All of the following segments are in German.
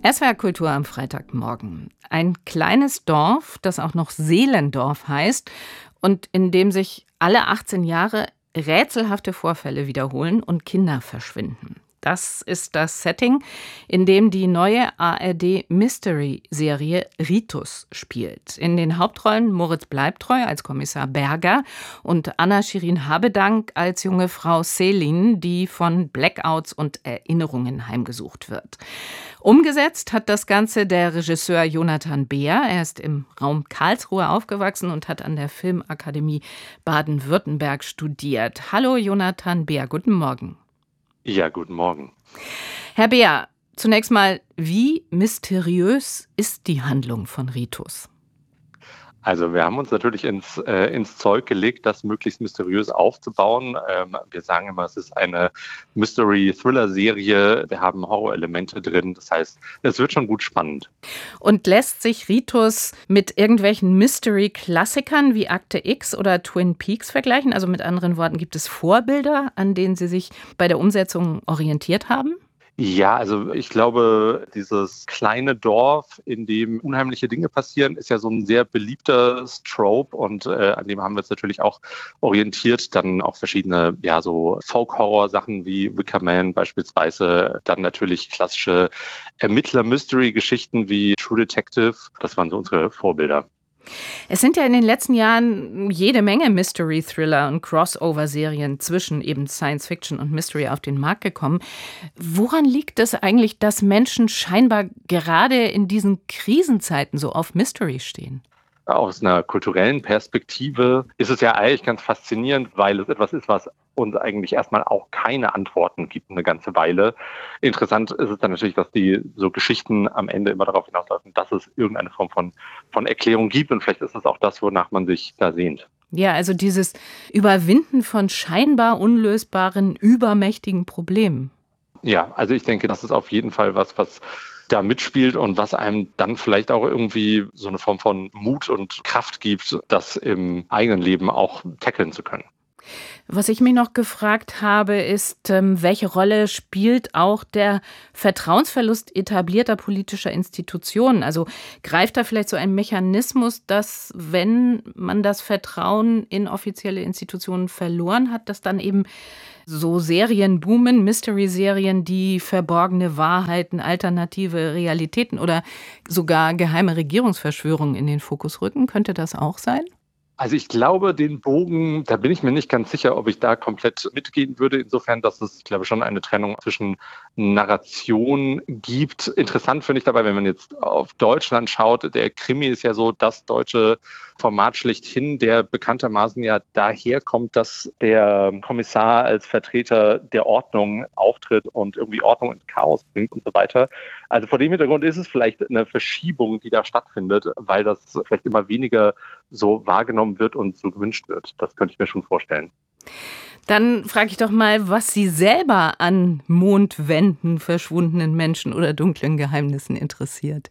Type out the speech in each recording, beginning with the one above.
SWR Kultur am Freitagmorgen. Ein kleines Dorf, das auch noch Seelendorf heißt und in dem sich alle 18 Jahre rätselhafte Vorfälle wiederholen und Kinder verschwinden. Das ist das Setting, in dem die neue ARD-Mystery-Serie Ritus spielt. In den Hauptrollen Moritz Bleibtreu als Kommissar Berger und Anna-Shirin Habedank als junge Frau Selin, die von Blackouts und Erinnerungen heimgesucht wird. Umgesetzt hat das Ganze der Regisseur Jonathan Beer. Er ist im Raum Karlsruhe aufgewachsen und hat an der Filmakademie Baden-Württemberg studiert. Hallo Jonathan Beer, guten Morgen. Ja, guten Morgen. Herr Beer, zunächst mal, wie mysteriös ist die Handlung von Ritus? Also wir haben uns natürlich ins Zeug gelegt, das möglichst mysteriös aufzubauen. Wir sagen immer, es ist eine Mystery-Thriller-Serie. Wir haben Horrorelemente drin. Das heißt, es wird schon gut spannend. Und lässt sich Ritus mit irgendwelchen Mystery-Klassikern wie Akte X oder Twin Peaks vergleichen? Also mit anderen Worten, gibt es Vorbilder, an denen Sie sich bei der Umsetzung orientiert haben? Ja, also ich glaube, dieses kleine Dorf, in dem unheimliche Dinge passieren, ist ja so ein sehr beliebter Trope und an dem haben wir uns natürlich auch orientiert. Dann auch verschiedene, ja, so Folk-Horror-Sachen wie Wicker Man beispielsweise. Dann natürlich klassische Ermittler-Mystery-Geschichten wie True Detective. Das waren so unsere Vorbilder. Es sind ja in den letzten Jahren jede Menge Mystery-Thriller und Crossover-Serien zwischen eben Science-Fiction und Mystery auf den Markt gekommen. Woran liegt es eigentlich, dass Menschen scheinbar gerade in diesen Krisenzeiten so auf Mystery stehen? Aus einer kulturellen Perspektive ist es ja eigentlich ganz faszinierend, weil es etwas ist, was uns eigentlich erstmal auch keine Antworten gibt eine ganze Weile. Interessant ist es dann natürlich, dass die so Geschichten am Ende immer darauf hinauslaufen, dass es irgendeine Form von Erklärung gibt und vielleicht ist es auch das, wonach man sich da sehnt. Ja, also dieses Überwinden von scheinbar unlösbaren, übermächtigen Problemen. Ja, also ich denke, das ist auf jeden Fall was da mitspielt und was einem dann vielleicht auch irgendwie so eine Form von Mut und Kraft gibt, das im eigenen Leben auch tackeln zu können. Was ich mich noch gefragt habe, ist, welche Rolle spielt auch der Vertrauensverlust etablierter politischer Institutionen? Also greift da vielleicht so ein Mechanismus, dass, wenn man das Vertrauen in offizielle Institutionen verloren hat, dass dann eben so Serien boomen, Mystery-Serien, die verborgene Wahrheiten, alternative Realitäten oder sogar geheime Regierungsverschwörungen in den Fokus rücken? Könnte das auch sein? Also ich glaube, den Bogen, da bin ich mir nicht ganz sicher, ob ich da komplett mitgehen würde. Insofern, dass es, ich glaube, schon eine Trennung zwischen Narration gibt. Interessant finde ich dabei, wenn man jetzt auf Deutschland schaut, der Krimi ist ja so das deutsche Format schlechthin, der bekanntermaßen ja daher kommt, dass der Kommissar als Vertreter der Ordnung auftritt und irgendwie Ordnung ins Chaos bringt und so weiter. Also vor dem Hintergrund ist es vielleicht eine Verschiebung, die da stattfindet, weil das vielleicht immer weniger so wahrgenommen wird und so gewünscht wird. Das könnte ich mir schon vorstellen. Dann frage ich doch mal, was Sie selber an Mondwänden, verschwundenen Menschen oder dunklen Geheimnissen interessiert.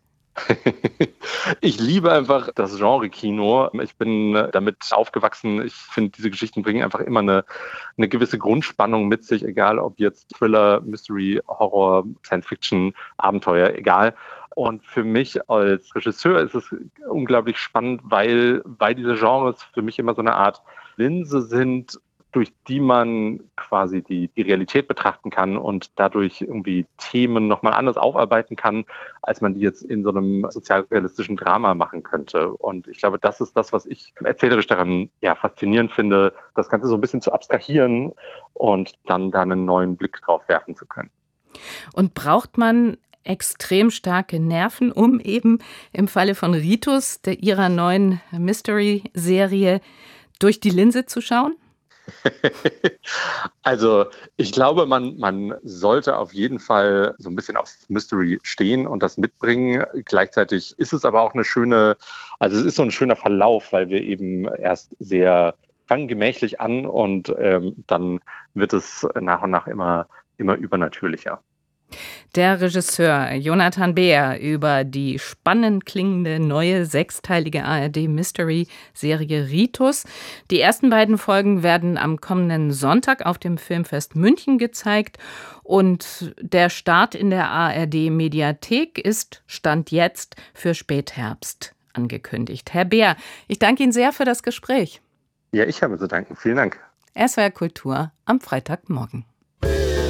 Ich liebe einfach das Genre Kino. Ich bin damit aufgewachsen. Ich finde, diese Geschichten bringen einfach immer eine gewisse Grundspannung mit sich, egal ob jetzt Thriller, Mystery, Horror, Science-Fiction, Abenteuer, egal. Und für mich als Regisseur ist es unglaublich spannend, weil diese Genres für mich immer so eine Art Linse sind, durch die man quasi die Realität betrachten kann und dadurch irgendwie Themen nochmal anders aufarbeiten kann, als man die jetzt in so einem sozialrealistischen Drama machen könnte. Und ich glaube, das ist das, was ich erzählerisch daran faszinierend finde, das Ganze so ein bisschen zu abstrahieren und dann da einen neuen Blick drauf werfen zu können. Und braucht man extrem starke Nerven, um eben im Falle von Ritus, ihrer neuen Mystery-Serie, durch die Linse zu schauen? Also ich glaube, man sollte auf jeden Fall so ein bisschen auf Mystery stehen und das mitbringen. Gleichzeitig ist es aber auch es ist so ein schöner Verlauf, weil wir eben erst fangen gemächlich an und dann wird es nach und nach immer übernatürlicher. Der Regisseur Jonathan Beer über die spannend klingende neue sechsteilige ARD-Mystery-Serie Ritus. Die ersten beiden Folgen werden am kommenden Sonntag auf dem Filmfest München gezeigt. Und der Start in der ARD-Mediathek ist Stand jetzt für Spätherbst angekündigt. Herr Beer, ich danke Ihnen sehr für das Gespräch. Ja, ich habe zu danken. Vielen Dank. SWR Kultur am Freitagmorgen.